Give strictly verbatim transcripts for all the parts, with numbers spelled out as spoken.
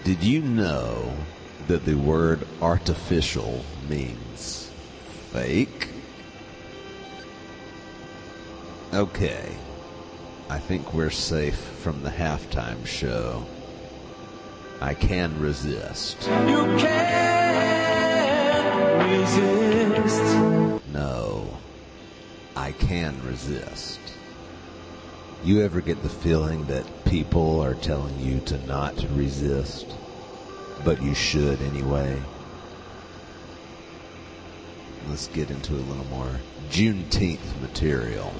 Did you know that the word artificial means fake? Okay, I think we're safe from the halftime show. I can resist. You can't resist. No, I can resist. You ever get the feeling that people are telling you to not resist, but you should anyway? Let's get into a little more Juneteenth material.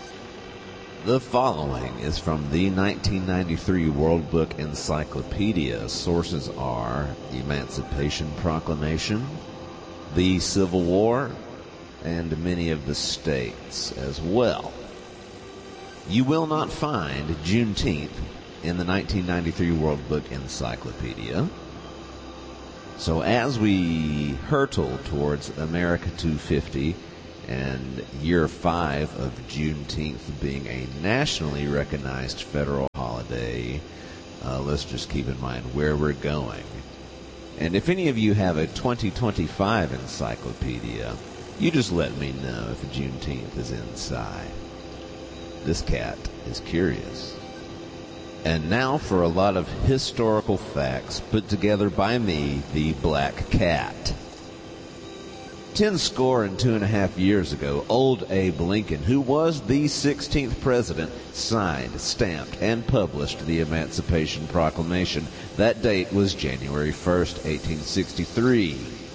The following is from the nineteen ninety-three World Book Encyclopedia. Sources are Emancipation Proclamation, the Civil War, and many of the states as well. You will not find Juneteenth in the nineteen ninety-three World Book Encyclopedia. So as we hurtle towards America two fifty and year five of Juneteenth being a nationally recognized federal holiday, uh, let's just keep in mind where we're going. And if any of you have a twenty twenty-five encyclopedia, you just let me know if Juneteenth is inside. This cat is curious. And now for a lot of historical facts put together by me, the Black Cat. Ten score and two and a half years ago, old Abe Lincoln, who was the sixteenth president, signed, stamped, and published the Emancipation Proclamation. That date was January first, eighteen sixty-three.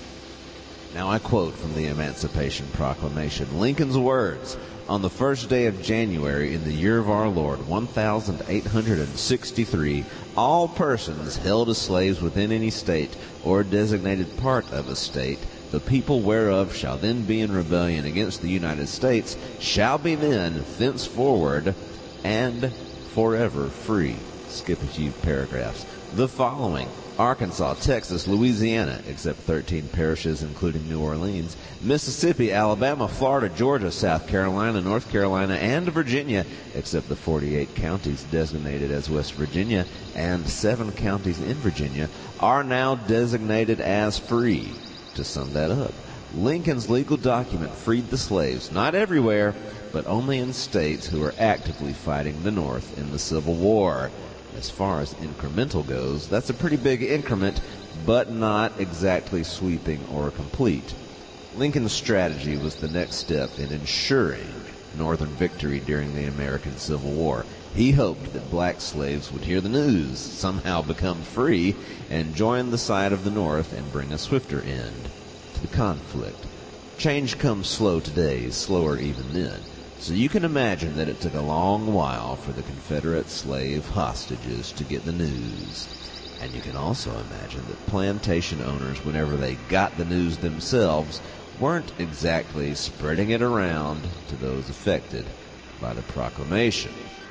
Now I quote from the Emancipation Proclamation, Lincoln's words, "On the first day of January in the year of our Lord, one thousand eight hundred sixty-three, all persons held as slaves within any state or designated part of a state, the people whereof shall then be in rebellion against the United States, shall be then thenceforward and forever free." Skip a few paragraphs. The following: Arkansas, Texas, Louisiana, except thirteen parishes including New Orleans, Mississippi, Alabama, Florida, Georgia, South Carolina, North Carolina, and Virginia, except the forty-eight counties designated as West Virginia, and seven counties in Virginia, are now designated as free. To sum that up, Lincoln's legal document freed the slaves, not everywhere, but only in states who were actively fighting the North in the Civil War. As far as incremental goes, that's a pretty big increment, but not exactly sweeping or complete. Lincoln's strategy was the next step in ensuring Northern victory during the American Civil War. He hoped that black slaves would hear the news, somehow become free, and join the side of the North and bring a swifter end to the conflict. Change comes slow today, slower even then. So you can imagine that it took a long while for the Confederate slave hostages to get the news. And you can also imagine that plantation owners, whenever they got the news themselves, weren't exactly spreading it around to those affected by the proclamation.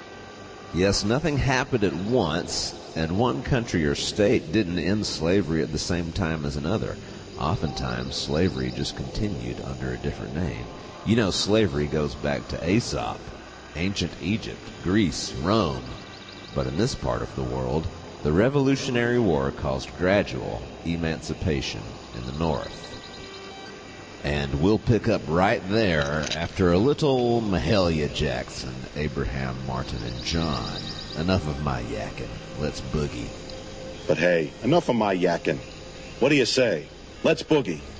Yes, nothing happened at once, and one country or state didn't end slavery at the same time as another. Oftentimes, slavery just continued under a different name. You know, slavery goes back to Aesop, ancient Egypt, Greece, Rome. But in this part of the world, the Revolutionary War caused gradual emancipation in the North. And we'll pick up right there after a little Mahalia Jackson, Abraham, Martin, and John. Enough of my yakking. Let's boogie. But hey, enough of my yakking. What do you say? Let's boogie.